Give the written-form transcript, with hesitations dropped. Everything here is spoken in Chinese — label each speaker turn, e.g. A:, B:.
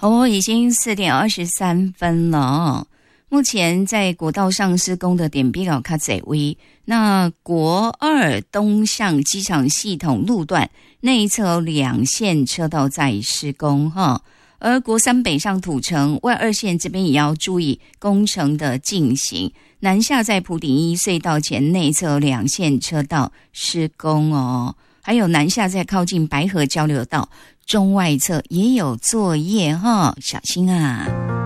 A: 哦，已经4:23了哦。目前在国道上施工的点比较较侪位，那国二东向机场系统路段内侧有2线车道在施工哈，而国三北上土城外2线这边也要注意工程的进行。南下在埔顶一隧道前内侧有2线车道施工哦，还有南下在靠近白河交流道中外侧也有作业哈，小心啊。